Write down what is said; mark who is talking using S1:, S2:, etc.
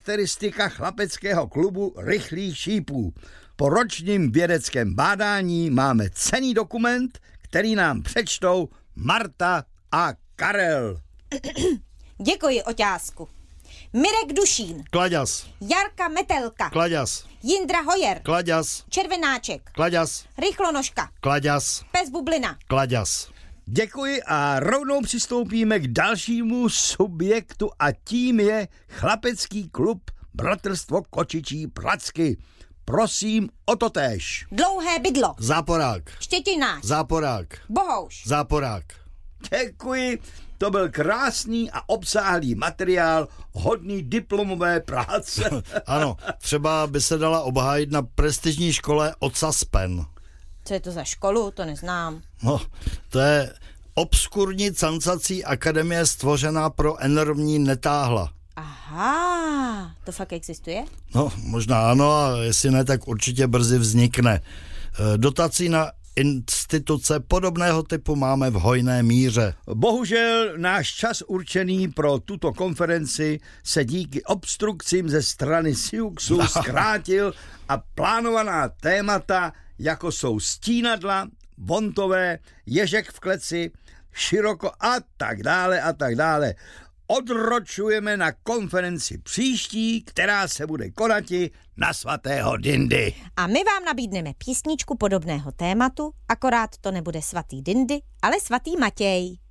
S1: charakteristika chlapeckého klubu Rychlých šípů. Po ročním vědeckém bádání máme cenný dokument, který nám přečtou Marta a Karel.
S2: Děkuji, oťásku. Mirek Dušín.
S3: Klaďas.
S2: Jarka Metelka.
S3: Klaďas.
S2: Jindra Hojer.
S3: Klaďas.
S2: Červenáček.
S3: Klaďas.
S2: Rychlonožka.
S3: Klaďas.
S2: Pes Bublina.
S3: Klaďas.
S1: Děkuji a rovnou přistoupíme k dalšímu subjektu a tím je chlapecký klub Bratrstvo Kočičí Placky. Prosím o totéž.
S2: Dlouhé bydlo.
S3: Záporák.
S2: Štětinář.
S3: Záporák.
S2: Bohouš.
S3: Záporák.
S1: Děkuji, to byl krásný a obsáhlý materiál, hodný diplomové práce.
S3: Ano, třeba by se dala obhájit na prestižní škole Ocaspen.
S2: Co je to za školu? To neznám.
S3: No, to je obskurní cancací akademie stvořená pro enormní netáhla.
S2: Aha, to fakt existuje?
S3: No, možná ano, a jestli ne, tak určitě brzy vznikne. Dotací na instituce podobného typu máme v hojné míře.
S1: Bohužel náš čas určený pro tuto konferenci se díky obstrukcím ze strany Siuxu zkrátil a plánovaná témata, jako jsou stínadla, vontové, ježek v kleci, široko a tak dále, odročujeme na konferenci příští, která se bude konati na svatého Dindy.
S2: A my vám nabídneme písničku podobného tématu, akorát to nebude svatý Dindy, ale svatý Matěj.